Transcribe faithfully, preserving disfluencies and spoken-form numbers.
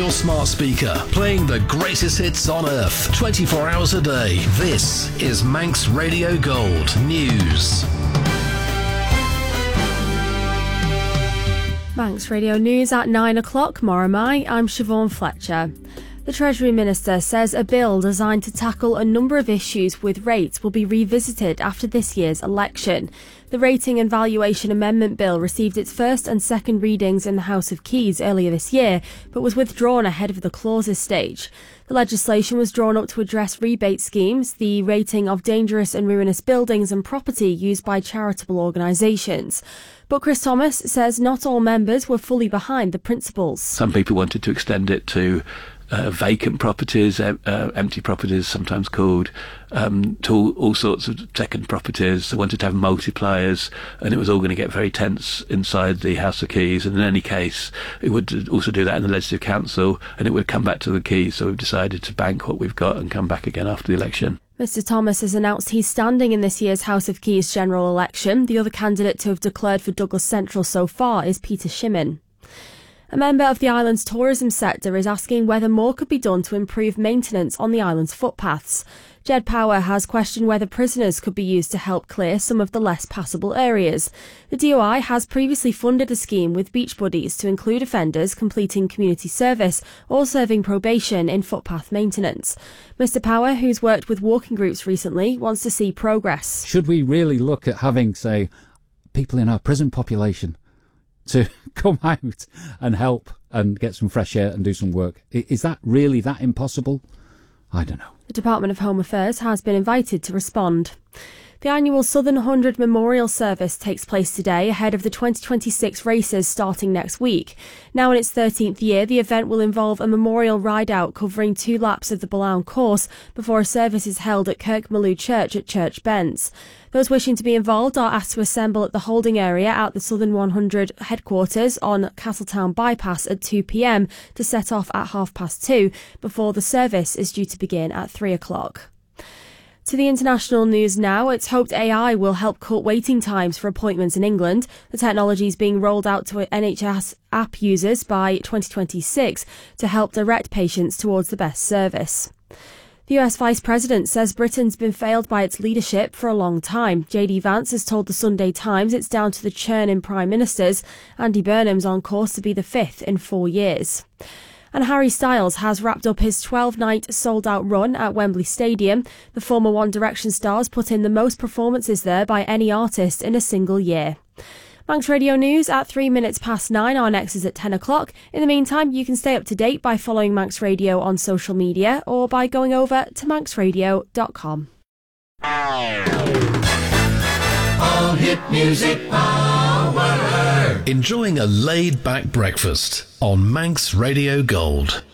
your smart speaker, playing the greatest hits on earth, twenty-four hours a day. This is Manx Radio Gold News. Manx Radio News at nine o'clock. Moramai, I'm Siobhan Fletcher. The Treasury Minister says a bill designed to tackle a number of issues with rates will be revisited after this year's election. The Rating and Valuation Amendment Bill received its first and second readings in the House of Keys earlier this year, but was withdrawn ahead of the clauses stage. The legislation was drawn up to address rebate schemes, the rating of dangerous and ruinous buildings and property used by charitable organisations. But Chris Thomas says not all members were fully behind the principles. Some people wanted to extend it to Uh, vacant properties, uh, uh, empty properties sometimes called, um, to all, all sorts of second properties. They wanted to have multipliers, and it was all going to get very tense inside the House of Keys. And in any case, it would also do that in the Legislative Council, and it would come back to the Keys. So we've decided to bank what we've got and come back again after the election. Mr Thomas has announced he's standing in this year's House of Keys general election. The other candidate to have declared for Douglas Central so far is Peter Shimmin. A member of the island's tourism sector is asking whether more could be done to improve maintenance on the island's footpaths. Jed Power has questioned whether prisoners could be used to help clear some of the less passable areas. The D O I has previously funded a scheme with Beach Buddies to include offenders completing community service or serving probation in footpath maintenance. Mr Power, who's worked with walking groups recently, wants to see progress. Should we really look at having, say, people in our prison population to come out and help and get some fresh air and do some work? Is that really that impossible? I don't know. The Department of Home Affairs has been invited to respond. The annual Southern one hundred Memorial Service takes place today ahead of the twenty twenty-six races starting next week. Now in its thirteenth year, the event will involve a memorial ride-out covering two laps of the Balaun course before a service is held at Kirkmaloo Church at Church Bents. Those wishing to be involved are asked to assemble at the holding area at the Southern one hundred headquarters on Castletown Bypass at two p m to set off at half past two before the service is due to begin at three o'clock. To the international news now, it's hoped A I will help cut waiting times for appointments in England. The technology is being rolled out to N H S app users by twenty twenty-six to help direct patients towards the best service. The U S Vice President says Britain's been failed by its leadership for a long time. J D Vance has told the Sunday Times it's down to the churn in prime ministers. Andy Burnham's on course to be the fifth in four years. And Harry Styles has wrapped up his twelve-night sold-out run at Wembley Stadium. The former One Direction stars put in the most performances there by any artist in a single year. Manx Radio News at three minutes past nine. Our next is at ten o'clock. In the meantime, you can stay up to date by following Manx Radio on social media or by going over to manx radio dot com. All hit music power. Enjoying a laid-back breakfast on Manx Radio Gold.